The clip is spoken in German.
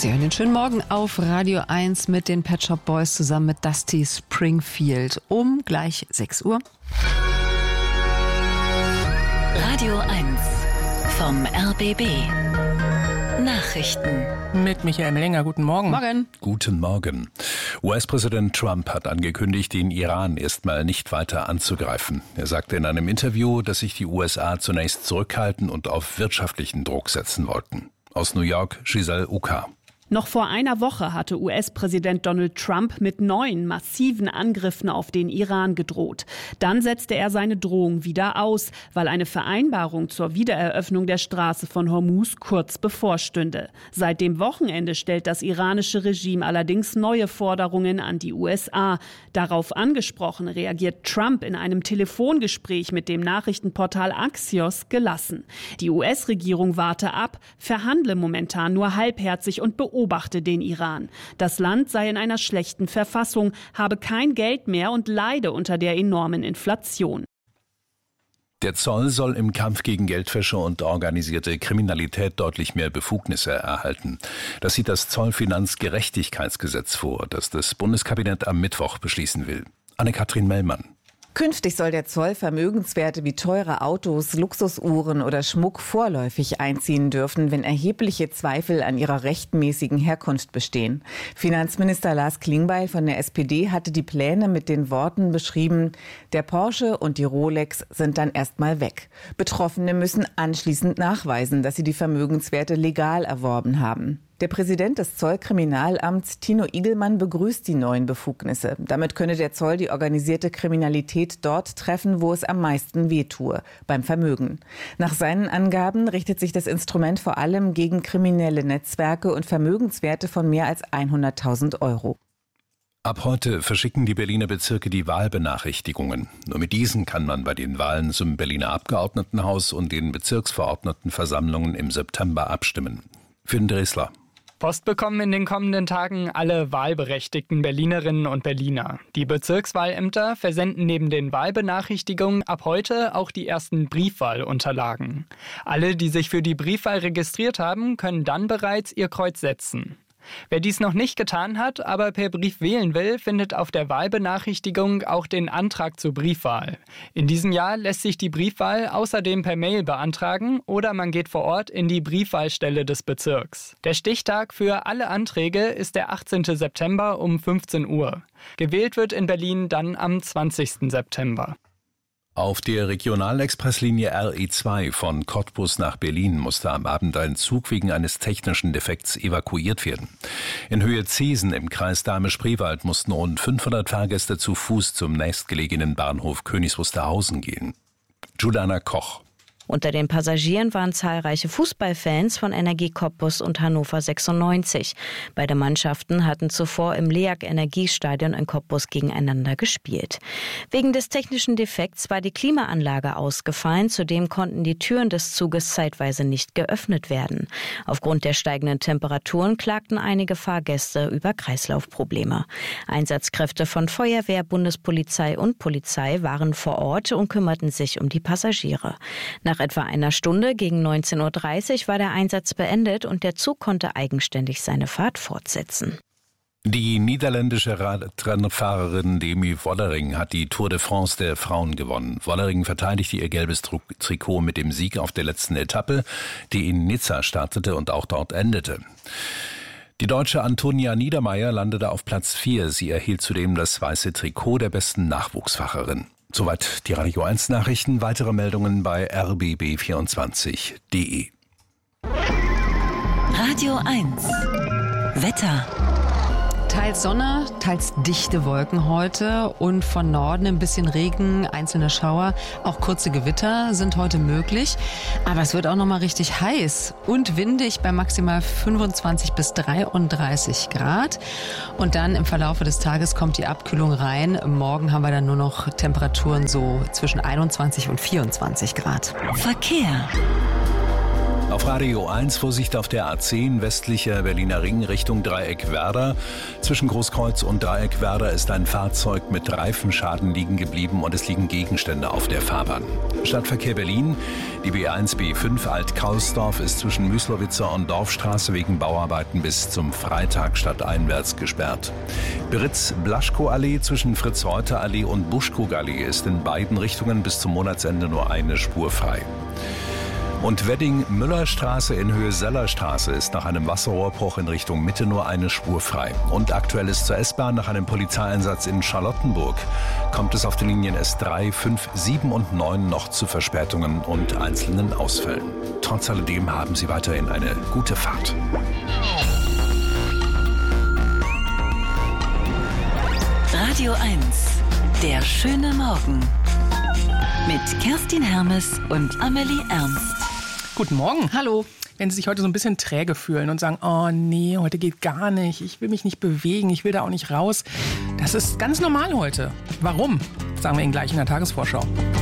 Sie hören den schönen Morgen auf Radio 1 mit den Pet Shop Boys zusammen mit Dusty Springfield um gleich 6 Uhr. Radio 1 vom RBB. Nachrichten. Mit Michael Mellinger, guten Morgen. Morgen. Guten Morgen. US-Präsident Trump hat angekündigt, den Iran erstmal nicht weiter anzugreifen. Er sagte in einem Interview, dass sich die USA zunächst zurückhalten und auf wirtschaftlichen Druck setzen wollten. Aus New York, Giselle Uka. Noch vor einer Woche hatte US-Präsident Donald Trump mit neuen massiven Angriffen auf den Iran gedroht. Dann setzte er seine Drohung wieder aus, weil eine Vereinbarung zur Wiedereröffnung der Straße von Hormuz kurz bevorstünde. Seit dem Wochenende stellt das iranische Regime allerdings neue Forderungen an die USA. Darauf angesprochen reagiert Trump in einem Telefongespräch mit dem Nachrichtenportal Axios gelassen. Die US-Regierung warte ab, verhandle momentan nur halbherzig und beobachte den Iran. Das Land sei in einer schlechten Verfassung, habe kein Geld mehr und leide unter der enormen Inflation. Der Zoll soll im Kampf gegen Geldwäsche und organisierte Kriminalität deutlich mehr Befugnisse erhalten. Das sieht das Zollfinanzgerechtigkeitsgesetz vor, das das Bundeskabinett am Mittwoch beschließen will. Anne-Kathrin Mellmann. Künftig soll der Zoll Vermögenswerte wie teure Autos, Luxusuhren oder Schmuck vorläufig einziehen dürfen, wenn erhebliche Zweifel an ihrer rechtmäßigen Herkunft bestehen. Finanzminister Lars Klingbeil von der SPD hatte die Pläne mit den Worten beschrieben: Der Porsche und die Rolex sind dann erstmal weg. Betroffene müssen anschließend nachweisen, dass sie die Vermögenswerte legal erworben haben. Der Präsident des Zollkriminalamts, Tino Igelmann, begrüßt die neuen Befugnisse. Damit könne der Zoll die organisierte Kriminalität dort treffen, wo es am meisten wehtue, beim Vermögen. Nach seinen Angaben richtet sich das Instrument vor allem gegen kriminelle Netzwerke und Vermögenswerte von mehr als 100.000 Euro. Ab heute verschicken die Berliner Bezirke die Wahlbenachrichtigungen. Nur mit diesen kann man bei den Wahlen zum Berliner Abgeordnetenhaus und den Bezirksverordnetenversammlungen im September abstimmen. Finn Dresler. Post bekommen in den kommenden Tagen alle wahlberechtigten Berlinerinnen und Berliner. Die Bezirkswahlämter versenden neben den Wahlbenachrichtigungen ab heute auch die ersten Briefwahlunterlagen. Alle, die sich für die Briefwahl registriert haben, können dann bereits ihr Kreuz setzen. Wer dies noch nicht getan hat, aber per Brief wählen will, findet auf der Wahlbenachrichtigung auch den Antrag zur Briefwahl. In diesem Jahr lässt sich die Briefwahl außerdem per Mail beantragen oder man geht vor Ort in die Briefwahlstelle des Bezirks. Der Stichtag für alle Anträge ist der 18. September um 15 Uhr. Gewählt wird in Berlin dann am 20. September. Auf der Regionalexpresslinie RE2 von Cottbus nach Berlin musste am Abend ein Zug wegen eines technischen Defekts evakuiert werden. In Höhe Zesen im Kreis Dahme-Spreewald mussten rund 500 Fahrgäste zu Fuß zum nächstgelegenen Bahnhof Königs Wusterhausen gehen. Juliana Koch. Unter den Passagieren waren zahlreiche Fußballfans von Energie Cottbus und Hannover 96. Beide Mannschaften hatten zuvor im LEAG Energiestadion in Cottbus gegeneinander gespielt. Wegen des technischen Defekts war die Klimaanlage ausgefallen. Zudem konnten die Türen des Zuges zeitweise nicht geöffnet werden. Aufgrund der steigenden Temperaturen klagten einige Fahrgäste über Kreislaufprobleme. Einsatzkräfte von Feuerwehr, Bundespolizei und Polizei waren vor Ort und kümmerten sich um die Passagiere. Nach etwa einer Stunde gegen 19.30 Uhr war der Einsatz beendet und der Zug konnte eigenständig seine Fahrt fortsetzen. Die niederländische Radrennfahrerin Demi Vollering hat die Tour de France der Frauen gewonnen. Vollering verteidigte ihr gelbes Trikot mit dem Sieg auf der letzten Etappe, die in Nizza startete und auch dort endete. Die Deutsche Antonia Niedermeyer landete auf Platz 4. Sie erhielt zudem das weiße Trikot der besten Nachwuchsfacherin. Soweit die Radio 1 Nachrichten. Weitere Meldungen bei rbb24.de. Radio 1 Wetter. Teils Sonne, teils dichte Wolken heute und von Norden ein bisschen Regen, einzelne Schauer, auch kurze Gewitter sind heute möglich. Aber es wird auch noch mal richtig heiß und windig bei maximal 25 bis 33 Grad. Und dann im Verlaufe des Tages kommt die Abkühlung rein. Morgen haben wir dann nur noch Temperaturen so zwischen 21 und 24 Grad. Verkehr. Auf Radio 1 Vorsicht auf der A10 westlicher Berliner Ring Richtung Dreieck Werder. Zwischen Großkreuz und Dreieck Werder ist ein Fahrzeug mit Reifenschaden liegen geblieben und es liegen Gegenstände auf der Fahrbahn. Stadtverkehr Berlin. Die B1 B5 Alt-Kaulsdorf ist zwischen Müslowitzer und Dorfstraße wegen Bauarbeiten bis zum Freitag stadteinwärts gesperrt. Britz-Blaschko-Allee zwischen Fritz-Reuter-Allee und Buschkrug-Allee ist in beiden Richtungen bis zum Monatsende nur eine Spur frei. Und Wedding-Müllerstraße in Höhe Sellerstraße ist nach einem Wasserrohrbruch in Richtung Mitte nur eine Spur frei. Und aktuell ist zur S-Bahn nach einem Polizeieinsatz in Charlottenburg kommt es auf den Linien S3, 5, 7 und 9 noch zu Verspätungen und einzelnen Ausfällen. Trotz alledem haben Sie weiterhin eine gute Fahrt. Radio 1, der schöne Morgen. Mit Kerstin Hermes und Amelie Ernst. Guten Morgen. Hallo. Wenn Sie sich heute so ein bisschen träge fühlen und sagen, oh nee, heute geht gar nicht, ich will mich nicht bewegen, ich will da auch nicht raus. Das ist ganz normal heute. Warum? Sagen wir Ihnen gleich in der Tagesvorschau.